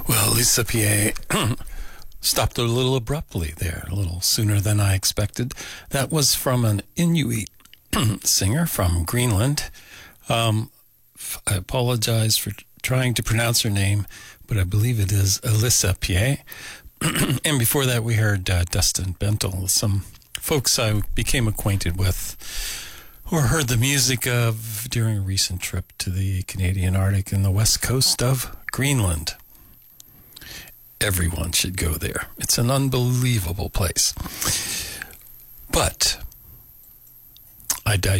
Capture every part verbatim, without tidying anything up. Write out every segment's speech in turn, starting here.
Well, Lisa Pierre stopped a little abruptly there, a little sooner than I expected. That was from an Inuit singer from Greenland. Um, I apologize for trying to pronounce her name, but I believe it is Alyssa Pierre. And before that, we heard uh, Dustin Bentel, some folks I became acquainted with or heard the music of during a recent trip to the Canadian Arctic and the west coast of Greenland. Everyone should go there. It's an unbelievable place. But I died.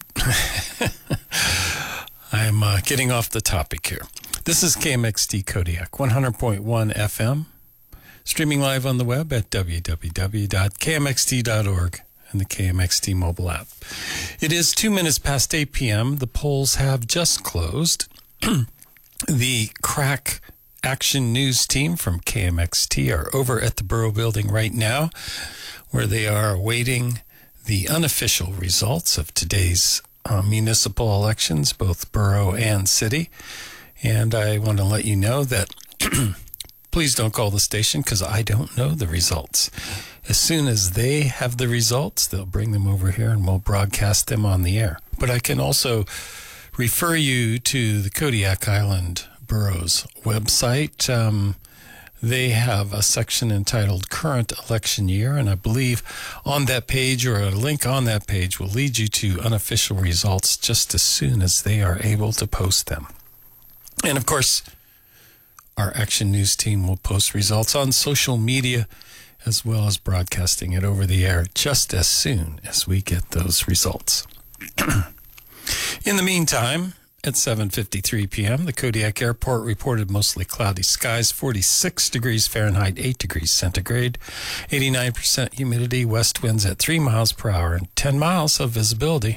I'm uh, getting off the topic here. This is K M X T Kodiak, one hundred point one F M, streaming live on the web at w w w dot k m x t dot org and the K M X T mobile app. It is two minutes past eight p.m. The polls have just closed. The crack Action News team from K M X T are over at the Borough Building right now, where they are awaiting the unofficial results of today's uh, municipal elections, both borough and city. And I want to let you know that please don't call the station because I don't know the results. As soon as they have the results, they'll bring them over here and we'll broadcast them on the air. But I can also refer you to the Kodiak Island Borough's website. Um, they have a section entitled Current Election Year, and I believe on that page or a link on that page will lead you to unofficial results just as soon as they are able to post them. And of course, our Action News team will post results on social media as well as broadcasting it over the air just as soon as we get those results. In the meantime, at seven fifty-three p.m., the Kodiak Airport reported mostly cloudy skies, forty-six degrees Fahrenheit, eight degrees centigrade, eighty-nine percent humidity, west winds at three miles per hour, and ten miles of visibility.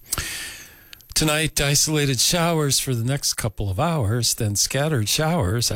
Tonight, isolated showers for the next couple of hours, then scattered showers